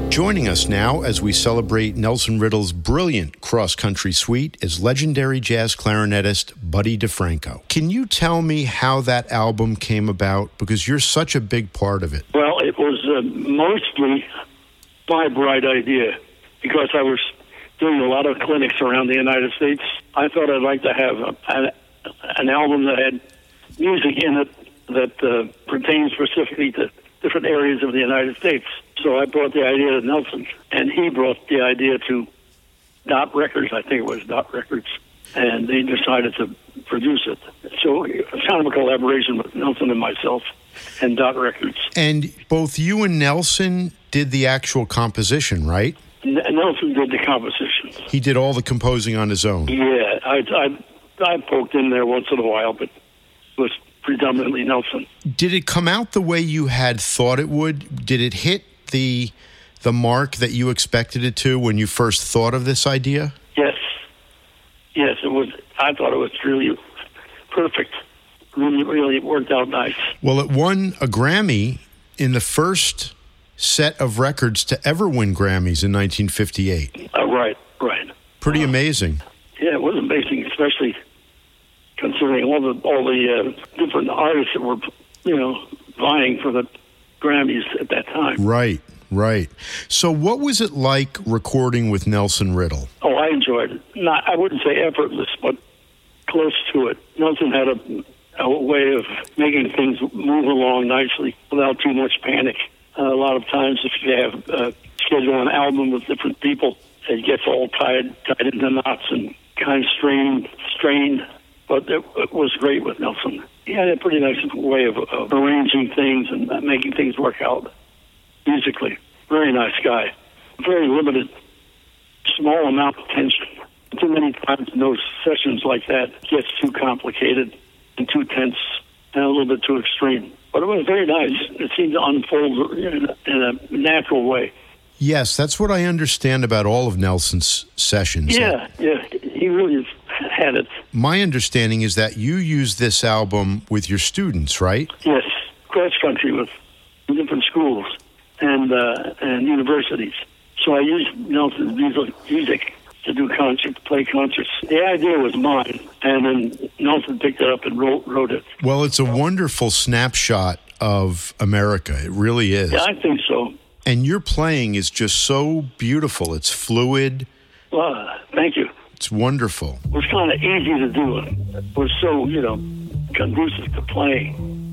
Joining us now as we celebrate Nelson Riddle's brilliant cross-country suite is legendary jazz clarinetist Buddy DeFranco. Can you tell me how that album came about? Because you're such a big part of it. Well, it was mostly my bright idea because I was doing a lot of clinics around the United States. I thought I'd like to have an album that had music in it that pertains specifically to different areas of the United States. So I brought the idea to Nelson, and he brought the idea to Dot Records, I think it was Dot Records, and they decided to produce it. So it's kind of a collaboration with Nelson and myself and Dot Records. And both you and Nelson did the actual composition, right? Nelson did the composition. He did all the composing on his own. Yeah, I poked in there once in a while, but it was predominantly Nelson. Did it come out the way you had thought it would? Did it hit the mark that you expected it to when you first thought of this idea? Yes, it was. I thought it was really perfect. Really worked out nice. Well, it won a Grammy in the first set of records to ever win Grammys in 1958. Right. Pretty amazing. Yeah, it was amazing, especially considering all the different artists that were, vying for the Grammys at that time. Right. So what was it like recording with Nelson Riddle? Oh, I enjoyed it. I wouldn't say effortless, but close to it. Nelson had a way of making things move along nicely without too much panic. A lot of times if you have schedule an album with different people, it gets all tied into knots and kind of strained. But it was great with Nelson. He had a pretty nice way of arranging things and making things work out musically. Very nice guy. Very limited, small amount of tension. Too many times in those sessions like that, it gets too complicated and too tense and a little bit too extreme. But it was very nice. It seemed to unfold in a natural way. Yes, that's what I understand about all of Nelson's sessions. Yeah, he really had it. My understanding is that you used this album with your students, right? Yes, cross country with different schools and universities. So I used Nelson's music to do play concerts. The idea was mine, and then Nelson picked it up and wrote it. Well, it's a wonderful snapshot of America. It really is. Yeah, I think so. And your playing is just so beautiful. It's fluid. Well, thank you. It's wonderful. It was kind of easy to do. It was so, conducive to playing.